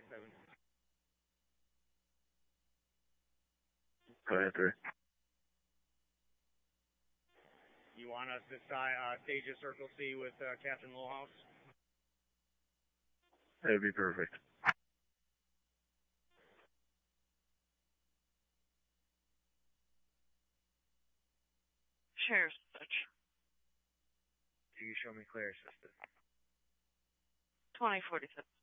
Go ahead, 3. You want us to stage a Circle C with Captain Lowhouse? That'd be perfect. Share switch. You show me clear, sister. 2047.